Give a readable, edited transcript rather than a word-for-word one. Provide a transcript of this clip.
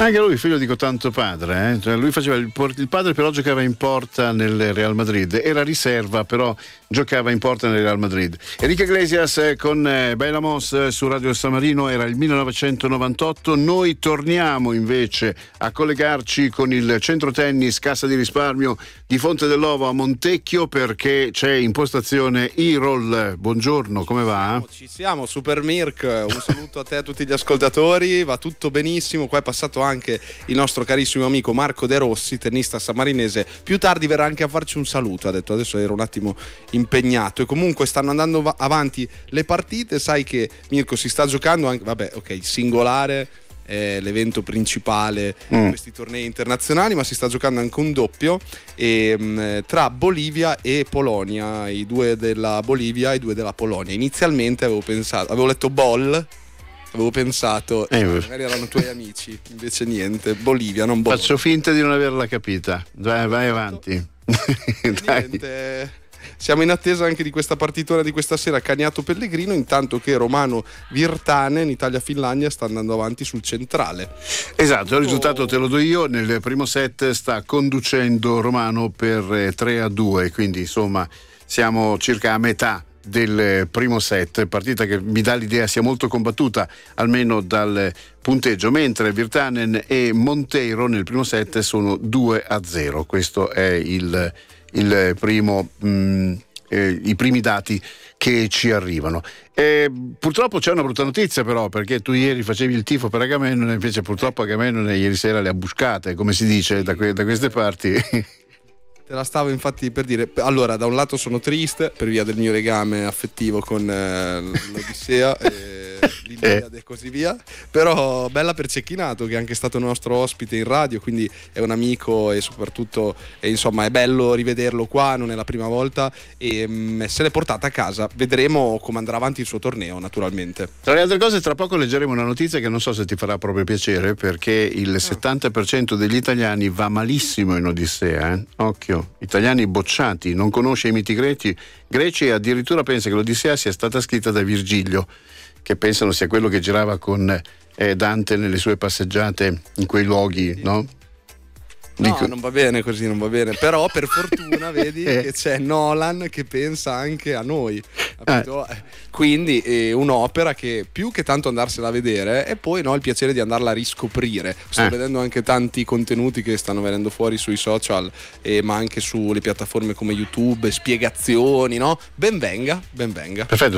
Anche lui figlio di cotanto padre, Cioè, lui faceva il padre, però giocava in porta nel Real Madrid, era riserva però giocava in porta nel Real Madrid. Enrique Iglesias con Bailamos su Radio San Marino, era il 1998. Noi torniamo invece a collegarci con il centro tennis Cassa di Risparmio di Fonte dell'Ovo a Montecchio, perché c'è in postazione E-Roll. Buongiorno, come va? Ci siamo, Super Mirk, un saluto a te e a tutti gli ascoltatori, va tutto benissimo. Qua è passato anche il nostro carissimo amico Marco De Rossi, tennista sammarinese. Più tardi verrà anche a farci un saluto, ha detto, adesso ero un attimo impegnato. E comunque stanno andando avanti le partite, sai che Mirko si sta giocando anche, vabbè, ok, singolare è l'evento principale di questi tornei internazionali, ma si sta giocando anche un doppio tra Bolivia e Polonia, i due della Bolivia e i due della Polonia. Inizialmente avevo letto avevo pensato magari erano tuoi amici, invece niente, Bolivia, non Bologna. Faccio finta di non averla capita. Vai avanti. Niente. Siamo in attesa anche di questa partitona di questa sera, Cagnato-Pellegrino, intanto che Romano Virtanen, Italia-Finlandia, sta andando avanti sul centrale. Esatto, il risultato te lo do io. Nel primo set sta conducendo Romano per 3-2, quindi insomma siamo circa a metà del primo set, partita che mi dà l'idea sia molto combattuta almeno dal punteggio, mentre Virtanen e Monteiro nel primo set sono 2-0. Questo è il primo i primi dati che ci arrivano. Purtroppo c'è una brutta notizia però, perché tu ieri facevi il tifo per Agamennone, invece purtroppo Agamennone ieri sera le ha buscate, come si dice da queste parti. Te la stavo infatti per dire. Allora, da un lato sono triste per via del mio legame affettivo con l'Odissea l'Iliade e così via, però bella per Cecchinato, che è anche stato nostro ospite in radio, quindi è un amico e soprattutto insomma è bello rivederlo qua, non è la prima volta, e se l'è portata a casa. Vedremo come andrà avanti il suo torneo, naturalmente. Tra le altre cose, tra poco leggeremo una notizia che non so se ti farà proprio piacere, perché il 70% degli italiani va malissimo in Odissea, Occhio, italiani bocciati, non conosce i miti greci e addirittura pensa che l'Odissea sia stata scritta da Virgilio, che pensano sia quello che girava con Dante nelle sue passeggiate in quei luoghi, no? No, non va bene così, non va bene. Però per fortuna vedi che c'è Nolan che pensa anche a noi, capito? Quindi un'opera che più che tanto andarsela a vedere, e poi il piacere di andarla a riscoprire. Sto vedendo anche tanti contenuti che stanno venendo fuori sui social, ma anche sulle piattaforme come YouTube, spiegazioni, no? Ben venga. Perfetto.